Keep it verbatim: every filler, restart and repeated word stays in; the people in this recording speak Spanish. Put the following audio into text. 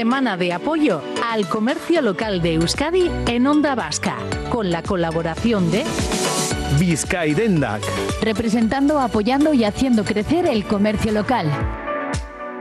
Semana de apoyo al comercio local de Euskadi en Onda Vasca, con la colaboración de Bizkaidendak, representando, apoyando y haciendo crecer el comercio local.